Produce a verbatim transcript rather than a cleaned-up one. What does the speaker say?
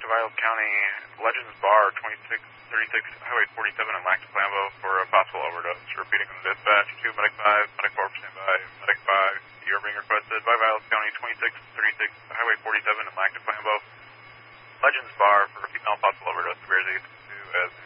Viles County, Legends Bar, twenty-six thirty-six, Highway forty-seven in Lac-Flambeau for a possible overdose. Repeating from dispatch, two, Medic five, Medic four, stand by, Medic five, you're being requested by Viles County, twenty-six thirty-six, Highway forty-seven in Lac-Flambeau, Legends Bar for a female possible overdose. Bears eight two as